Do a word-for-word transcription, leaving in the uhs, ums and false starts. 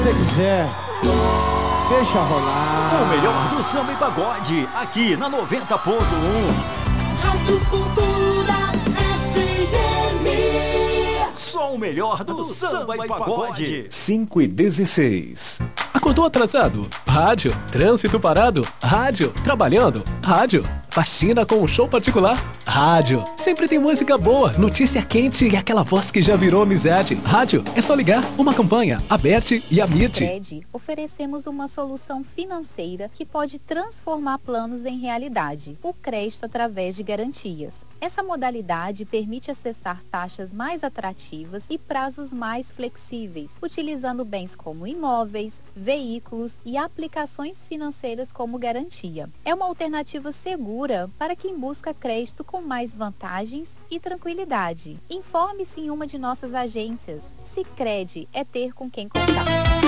você quiser, deixa rolar. O melhor do samba e pagode, aqui na noventa ponto um. Rádio Cultura F M. Só o melhor do, do samba e pagode. cinco e dezesseis. Acordou atrasado? Rádio. Trânsito parado? Rádio. Trabalhando? Rádio. Faxina com um show particular? Rádio. Sempre tem música boa, notícia quente e aquela voz que já virou amizade. Rádio. É só ligar. Uma campanha. A Beth e a Mirth. No Sicredi, oferecemos uma solução financeira que pode transformar planos em realidade. O crédito através de garantias. Essa modalidade permite acessar taxas mais atrativas e prazos mais flexíveis, utilizando bens como imóveis, veículos e aplicações financeiras como garantia. É uma alternativa segura para quem busca crédito com mais vantagens e tranquilidade. Informe-se em uma de nossas agências. Sicredi é ter com quem contar.